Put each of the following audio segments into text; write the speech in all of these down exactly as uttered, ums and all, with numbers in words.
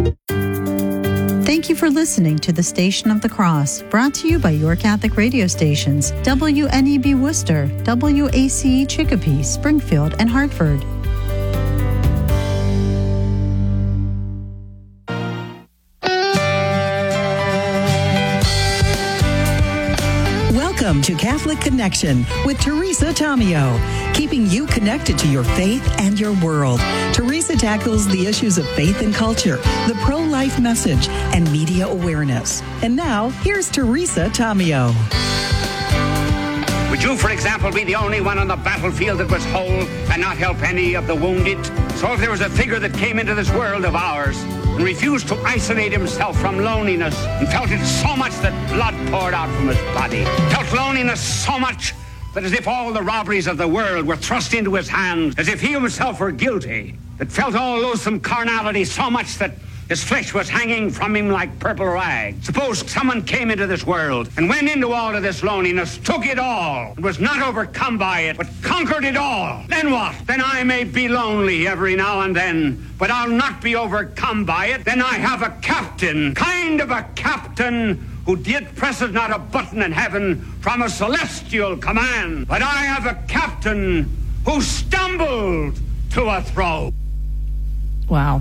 Thank you for listening to the Station of the Cross, brought to you by your Catholic radio stations, W N E B Worcester, W A C E Chicopee, Springfield, and Hartford. Welcome to Catholic Connection with Teresa Tomeo, keeping you connected to your faith and your world. Teresa tackles the issues of faith and culture, the pro-life message, and media awareness. And now, here's Teresa Tomeo. Would you, for example, be the only one on the battlefield that was whole and not help any of the wounded? So if there was a figure that came into this world of ours and refused to isolate himself from loneliness and felt it so much that blood poured out from his body, felt loneliness so much that as if all the robberies of the world were thrust into his hands, as if he himself were guilty, that felt all loathsome carnality so much that his flesh was hanging from him like purple rags. Suppose someone came into this world and went into all of this loneliness, took it all, and was not overcome by it, but conquered it all. Then what? Then I may be lonely every now and then, but I'll not be overcome by it. Then I have a captain, kind of a captain, who yet presses not a button in heaven from a celestial command. But I have a captain who stumbled to a throw. Wow.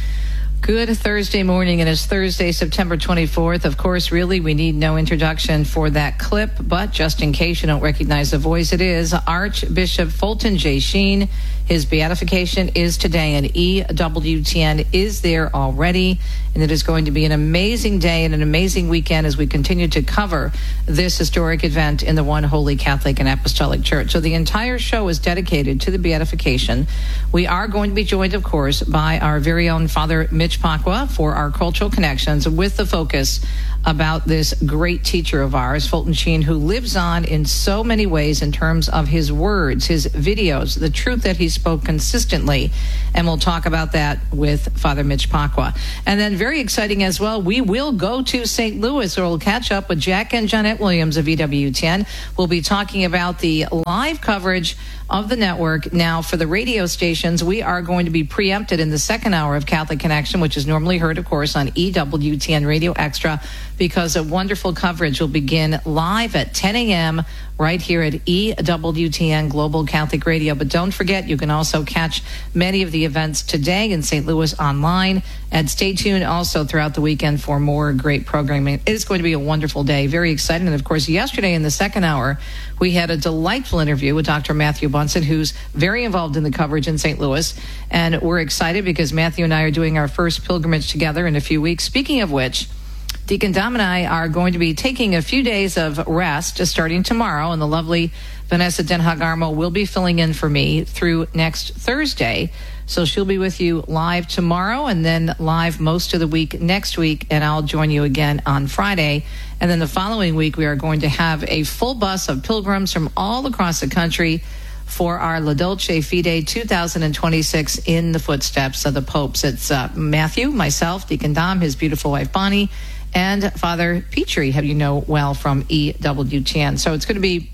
Good Thursday morning, and it's Thursday, September twenty-fourth. Of course, really, we need no introduction for that clip, but just in case you don't recognize the voice, it is Archbishop Fulton J. Sheen. His beatification is today, and E W T N is there already, and it is going to be an amazing day and an amazing weekend as we continue to cover this historic event in the One Holy Catholic and Apostolic Church. So the entire show is dedicated to the beatification. We are going to be joined, of course, by our very own Father Mitch Pacwa for our cultural connections, with the focus about this great teacher of ours, Fulton Sheen, who lives on in so many ways in terms of his words, his videos, the truth that he spoke consistently. And we'll talk about that with Father Mitch Pacwa. And then very exciting as well, we will go to Saint Louis, where we'll catch up with Jack and Jeanette Williams of E W T N. We'll be talking about the live coverage of the network. Now, for the radio stations, we are going to be preempted in the second hour of Catholic Connection, which is normally heard, of course, on E W T N Radio Extra, because a wonderful coverage will begin live at ten a.m. right here at E W T N Global Catholic Radio. But don't forget, you can also catch many of the events today in Saint Louis online. And stay tuned also throughout the weekend for more great programming. It is going to be a wonderful day. Very exciting. And, of course, yesterday in the second hour, we had a delightful interview with Doctor Matthew Bunson, who's very involved in the coverage in Saint Louis. And we're excited because Matthew and I are doing our first pilgrimage together in a few weeks. Speaking of which, Deacon Dom and I are going to be taking a few days of rest just starting tomorrow, and the lovely Vanessa Den Hagarmo will be filling in for me through next Thursday. So she'll be with you live tomorrow and then live most of the week next week, and I'll join you again on Friday. And then the following week, we are going to have a full bus of pilgrims from all across the country for our La Dolce Fide two thousand twenty-six in the footsteps of the popes. It's uh, Matthew, myself, Deacon Dom, his beautiful wife Bonnie, and Father Petrie, who you know well from E W T N. So it's going to be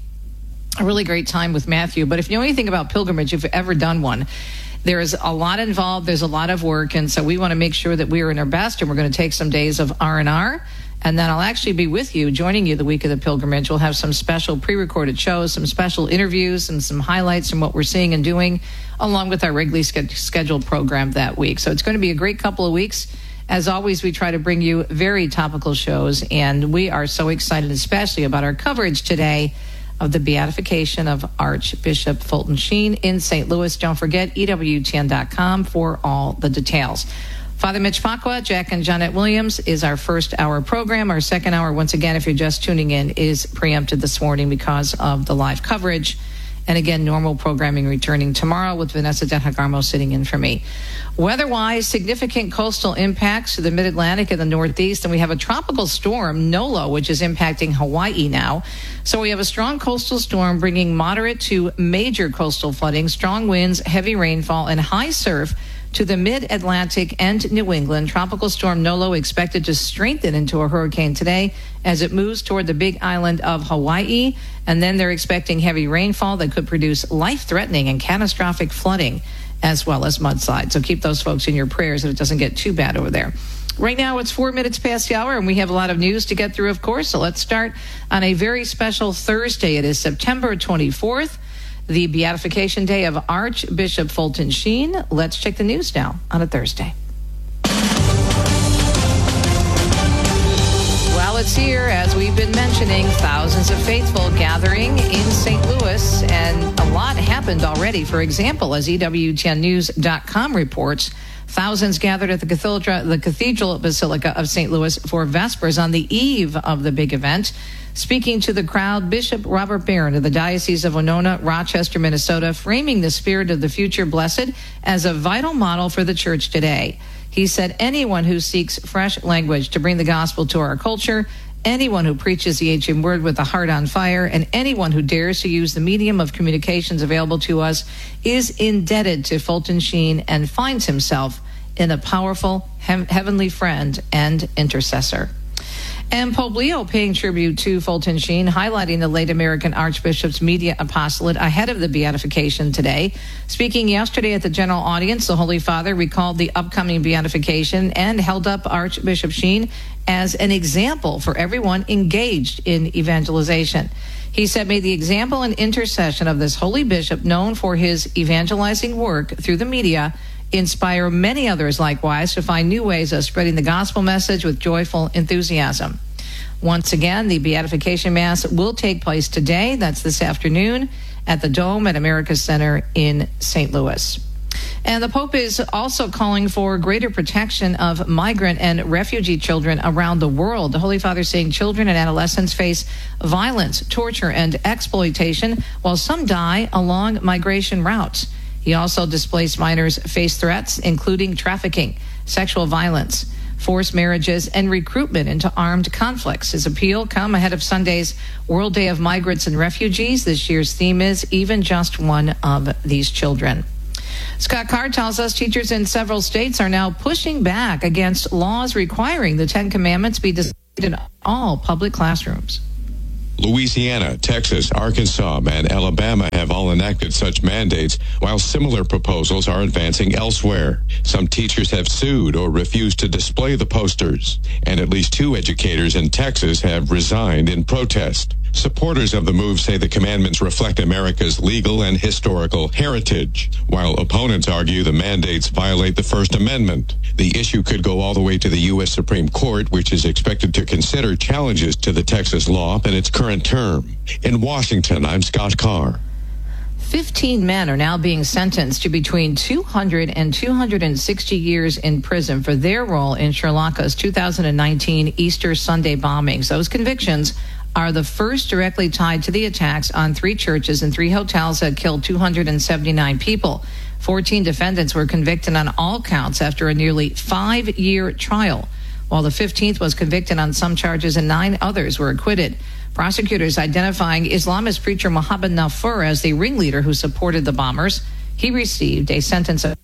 a really great time with Matthew. But if you know anything about pilgrimage, if you've ever done one, there is a lot involved. There's a lot of work. And so we want to make sure that we are in our best. And we're going to take some days of R and R. And then I'll actually be with you, joining you the week of the pilgrimage. We'll have some special pre-recorded shows, some special interviews, and some highlights from what we're seeing and doing, along with our regularly scheduled program that week. So it's going to be a great couple of weeks. As always, we try to bring you very topical shows, and we are so excited, especially about our coverage today of the beatification of Archbishop Fulton Sheen in Saint Louis. Don't forget, E W T N dot com for all the details. Father Mitch Pacwa, Jack and Jeanette Williams is our first hour program. Our second hour, once again, if you're just tuning in, is preempted this morning because of the live coverage. And again, normal programming returning tomorrow with Vanessa Den Hagarmo sitting in for me. Weather-wise, significant coastal impacts to the mid-Atlantic and the Northeast, and we have a tropical storm, Nolo, which is impacting Hawaii now. So we have a strong coastal storm bringing moderate to major coastal flooding, strong winds, heavy rainfall, and high surf to the mid-Atlantic and New England. Tropical storm Nolo expected to strengthen into a hurricane today as it moves toward the big island of Hawaii. And then they're expecting heavy rainfall that could produce life-threatening and catastrophic flooding as well as mudslides. So keep those folks in your prayers if it doesn't get too bad over there. Right now, it's four minutes past the hour, and we have a lot of news to get through, of course. So let's start on a very special Thursday. It is September twenty-fourth, the beatification day of Archbishop Fulton Sheen. Let's check the news now on a Thursday. Well, it's here, as we've been mentioning, thousands of faithful gathering in Saint Louis, and a lot happened already. For example, as E W ten news dot com reports, thousands gathered at the Cathedral, the Cathedral Basilica of Saint Louis for Vespers on the eve of the big event. Speaking to the crowd, Bishop Robert Barron of the Diocese of Winona, Rochester, Minnesota, framing the Spirit of the Future Blessed as a vital model for the church today. He said anyone who seeks fresh language to bring the gospel to our culture, anyone who preaches the ancient word with a heart on fire, and anyone who dares to use the medium of communications available to us is indebted to Fulton Sheen and finds himself in a powerful he- heavenly friend and intercessor. And Pope Leo paying tribute to Fulton Sheen, highlighting the late American Archbishop's media apostolate ahead of the beatification today. Speaking yesterday at the general audience, the Holy Father recalled the upcoming beatification and held up Archbishop Sheen as an example for everyone engaged in evangelization. He said, may the example and intercession of this holy bishop, known for his evangelizing work through the media, inspire many others likewise to find new ways of spreading the gospel message with joyful enthusiasm. Once again, the Beatification Mass will take place today. That's this afternoon at the Dome at America's Center in Saint Louis. And the Pope is also calling for greater protection of migrant and refugee children around the world. The Holy Father saying children and adolescents face violence, torture, and exploitation, while some die along migration routes. He also displaced minors face threats, including trafficking, sexual violence, forced marriages, and recruitment into armed conflicts. His appeal come ahead of Sunday's World Day of Migrants and Refugees. This year's theme is even just one of these children. Scott Carr tells us teachers in several states are now pushing back against laws requiring the Ten Commandments be displayed in all public classrooms. Louisiana, Texas, Arkansas, and Alabama have all enacted such mandates, while similar proposals are advancing elsewhere. Some teachers have sued or refused to display the posters, and at least two educators in Texas have resigned in protest. Supporters of the move say the commandments reflect America's legal and historical heritage, while opponents argue the mandates violate the First Amendment. The issue could go all the way to the U S Supreme Court, which is expected to consider challenges to the Texas law in its current term. In Washington, I'm Scott Carr. Fifteen men are now being sentenced to between two hundred and two hundred sixty years in prison for their role in Sri Lanka's two thousand nineteen Easter Sunday bombings. Those convictions are the first directly tied to the attacks on three churches and three hotels that killed two hundred seventy-nine people. fourteen defendants were convicted on all counts after a nearly five-year trial, while the fifteenth was convicted on some charges and nine others were acquitted. Prosecutors identifying Islamist preacher Muhammad Nafur as the ringleader who supported the bombers. He received a sentence of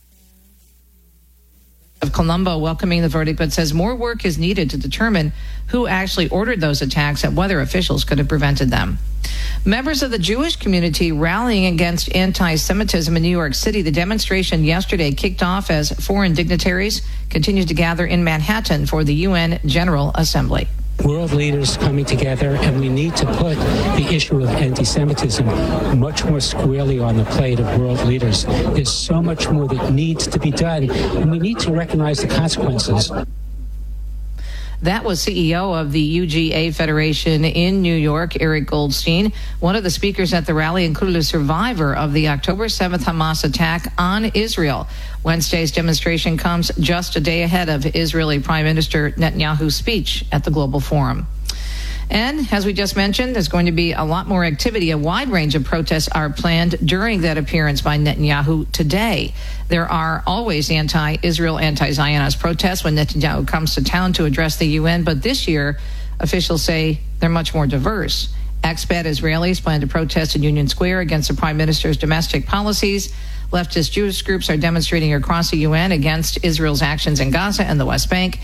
of Colombo welcoming the verdict, but says more work is needed to determine who actually ordered those attacks and whether officials could have prevented them. Members of the Jewish community rallying against anti-Semitism in New York City. The demonstration yesterday kicked off as foreign dignitaries continued to gather in Manhattan for the U N General Assembly. World leaders coming together, and we need to put the issue of anti-Semitism much more squarely on the plate of world leaders. There's so much more that needs to be done, and we need to recognize the consequences. That was C E O of the U G A Federation in New York, Eric Goldstein. One of the speakers at the rally included a survivor of the October seventh Hamas attack on Israel. Wednesday's demonstration comes just a day ahead of Israeli Prime Minister Netanyahu's speech at the Global Forum. And as we just mentioned, there's going to be a lot more activity. A wide range of protests are planned during that appearance by Netanyahu today. There are always anti-Israel, anti-Zionist protests when Netanyahu comes to town to address the U N, but this year, officials say they're much more diverse. Expat Israelis plan to protest in Union Square against the Prime Minister's domestic policies. Leftist Jewish groups are demonstrating across the U N against Israel's actions in Gaza and the West Bank.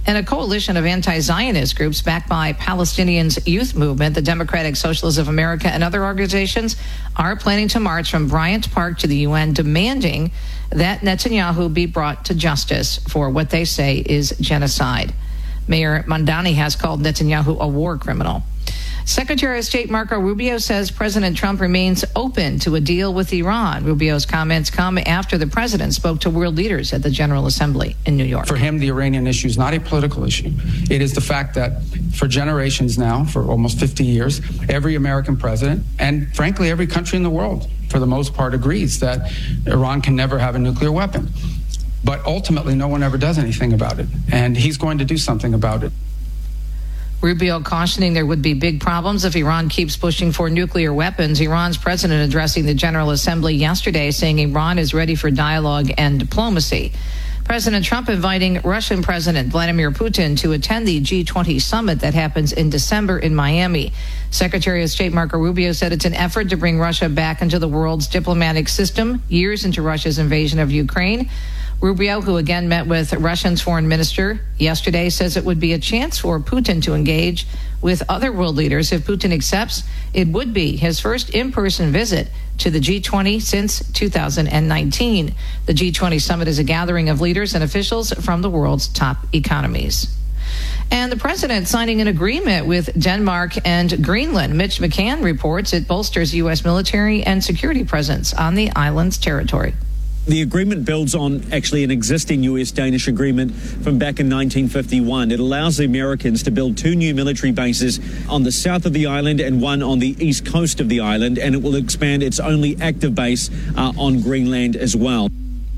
And a coalition of anti-Zionist groups backed by Palestinians' youth movement, the Democratic Socialists of America, and other organizations are planning to march from Bryant Park to the U N demanding that Netanyahu be brought to justice for what they say is genocide. Mayor Mamdani has called Netanyahu a war criminal. Secretary of State Marco Rubio says President Trump remains open to a deal with Iran. Rubio's comments come after the president spoke to world leaders at the General Assembly in New York. For him, the Iranian issue is not a political issue. It is the fact that for generations now, for almost fifty years, every American president, and frankly, every country in the world, for the most part, agrees that Iran can never have a nuclear weapon. But ultimately, no one ever does anything about it. And he's going to do something about it. Rubio cautioning there would be big problems if Iran keeps pushing for nuclear weapons. Iran's president addressing the General Assembly yesterday saying Iran is ready for dialogue and diplomacy. President Trump inviting Russian President Vladimir Putin to attend the G twenty summit that happens in December in Miami. Secretary of State Marco Rubio said it's an effort to bring Russia back into the world's diplomatic system years into Russia's invasion of Ukraine. Rubio, who again met with Russia's foreign minister yesterday, says it would be a chance for Putin to engage with other world leaders. If Putin accepts, it would be his first in-person visit to the G twenty since two thousand nineteen. The G twenty summit is a gathering of leaders and officials from the world's top economies. And the president signing an agreement with Denmark and Greenland. Mitch McCann reports it bolsters U S military and security presence on the island's territory. The agreement builds on actually an existing U S-Danish agreement from back in nineteen fifty-one. It allows the Americans to build two new military bases on the south of the island and one on the east coast of the island, and it will expand its only active base uh, on Greenland as well.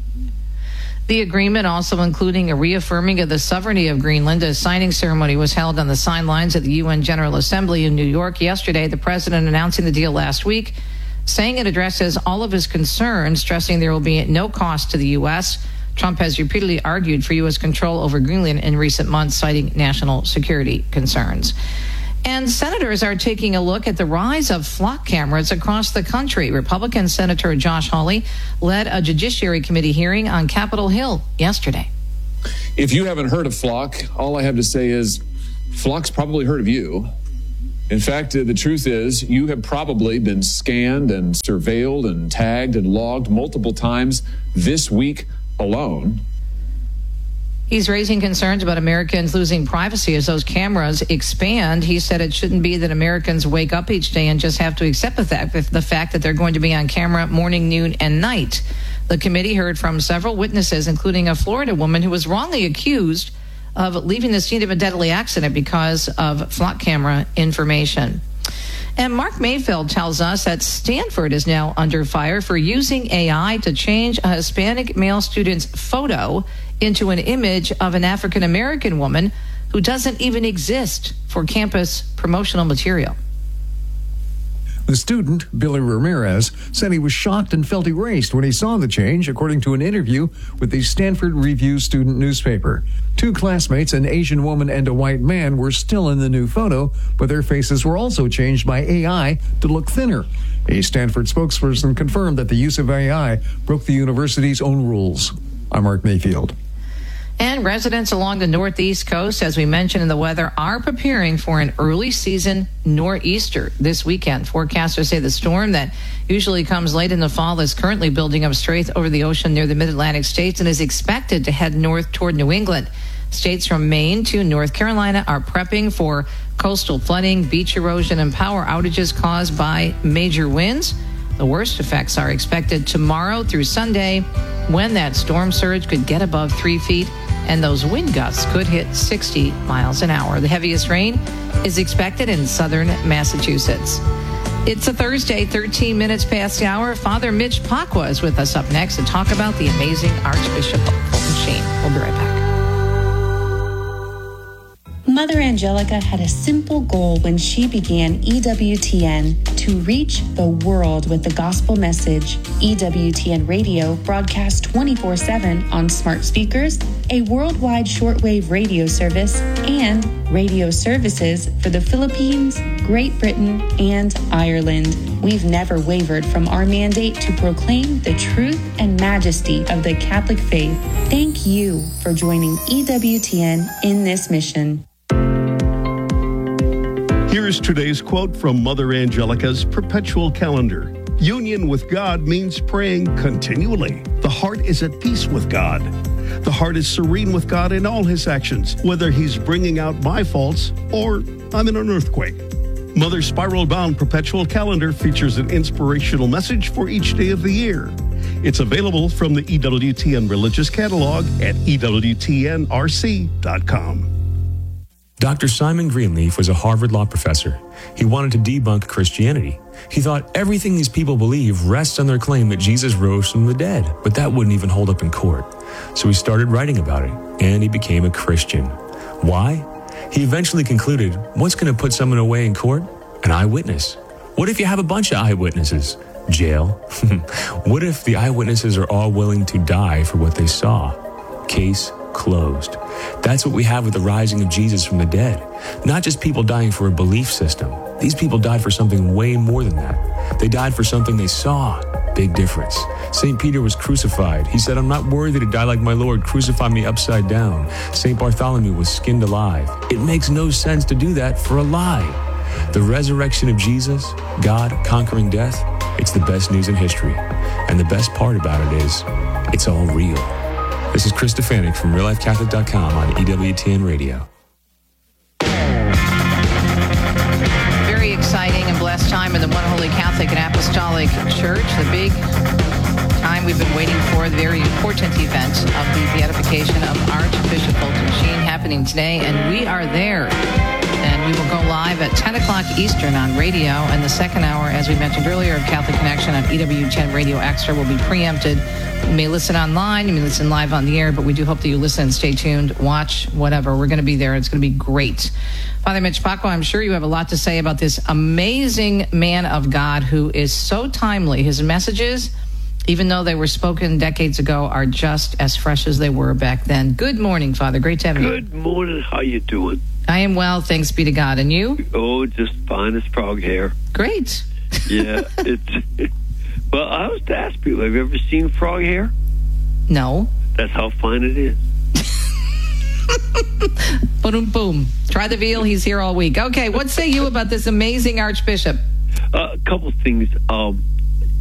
The agreement also including a reaffirming of the sovereignty of Greenland. A signing ceremony was held on the sidelines at the U N General Assembly in New York yesterday. The president announcing the deal last week, saying it addresses all of his concerns, stressing there will be no cost to the U S. Trump has repeatedly argued for U S control over Greenland in recent months, citing national security concerns. And senators are taking a look at the rise of flock cameras across the country. Republican Senator Josh Hawley led a Judiciary Committee hearing on Capitol Hill yesterday. If you haven't heard of Flock, all I have to say is Flock's probably heard of you. In fact, uh, the truth is you have probably been scanned and surveilled and tagged and logged multiple times this week alone. He's raising concerns about Americans losing privacy as those cameras expand. He said it shouldn't be that Americans wake up each day and just have to accept the fact, the fact that they're going to be on camera morning, noon, and night. The committee heard from several witnesses, including a Florida woman who was wrongly accused of leaving the scene of a deadly accident because of flock camera information. And Mark Mayfield tells us that Stanford is now under fire for using A I to change a Hispanic male student's photo into an image of an African-American woman who doesn't even exist for campus promotional material. The student, Billy Ramirez, said he was shocked and felt erased when he saw the change, according to an interview with the Stanford Review student newspaper. Two classmates, an Asian woman and a white man, were still in the new photo, but their faces were also changed by A I to look thinner. A Stanford spokesperson confirmed that the use of A I broke the university's own rules. I'm Mark Mayfield. And residents along the northeast coast, as we mentioned in the weather, are preparing for an early season nor'easter this weekend. Forecasters say the storm that usually comes late in the fall is currently building up strength over the ocean near the mid-Atlantic states and is expected to head north toward New England. States from Maine to North Carolina are prepping for coastal flooding, beach erosion, and power outages caused by major winds. The worst effects are expected tomorrow through Sunday, when that storm surge could get above three feet and those wind gusts could hit sixty miles an hour. The heaviest rain is expected in southern Massachusetts. It's a Thursday, thirteen minutes past the hour. Father Mitch Pacwa is with us up next to talk about the amazing Archbishop of Fulton Sheen. We'll be right back. Mother Angelica had a simple goal when she began E W T N: to reach the world with the gospel message. E W T N Radio broadcasts twenty-four seven on smart speakers, a worldwide shortwave radio service, and radio services for the Philippines, Great Britain, and Ireland. We've never wavered from our mandate to proclaim the truth and majesty of the Catholic faith. Thank you for joining E W T N in this mission. Here's today's quote from Mother Angelica's Perpetual Calendar. Union with God means praying continually. The heart is at peace with God. The heart is serene with God in all his actions, whether he's bringing out my faults or I'm in an earthquake. Mother's spiral-bound Perpetual Calendar features an inspirational message for each day of the year. It's available from the E W T N Religious Catalog at E W T N R C dot com. Doctor Simon Greenleaf was a Harvard law professor. He wanted to debunk Christianity. He thought everything these people believe rests on their claim that Jesus rose from the dead, but that wouldn't even hold up in court. So he started writing about it, and he became a Christian. Why? He eventually concluded, what's going to put someone away in court? An eyewitness. What if you have a bunch of eyewitnesses? Jail. What if the eyewitnesses are all willing to die for what they saw? Case closed. That's what we have with the rising of Jesus from the dead. Not just people dying for a belief system. These people died for something way more than that. They died for something they saw. Big difference. Saint Peter was crucified. He said, I'm not worthy to die like my Lord. Crucify me upside down. Saint Bartholomew was skinned alive. It makes no sense to do that for a lie. The resurrection of Jesus, God conquering death, it's the best news in history. And the best part about it is, it's all real. This is Chris Stefanik from real life catholic dot com on E W T N Radio. Very exciting and blessed time in the One Holy Catholic and Apostolic Church. The big time we've been waiting for, the very important event of the beatification of Archbishop Fulton Sheen happening today, and we are there. And we will go live at ten o'clock Eastern on radio, and the second hour, as we mentioned earlier, of Catholic Connection on E W T N Radio Extra will be preempted. You may listen online, you may listen live on the air, but we do hope that you listen, stay tuned, watch, whatever. We're going to be there. It's going to be great. Father Mitch Pacwa, I'm sure you have a lot to say about this amazing man of God who is so timely. His messages, even though they were spoken decades ago, are just as fresh as they were back then. Good morning, Father. Great to have you. Good morning. How you doing? I am well, thanks be to God. And you? Oh, just fine as frog hair. Great. Yeah, it's... Well, I was to ask people, have you ever seen frog hair? No. That's how fine it is. Boom, boom. Try the veal. He's here all week. Okay, what say you about this amazing Archbishop? Uh, a couple things. Um,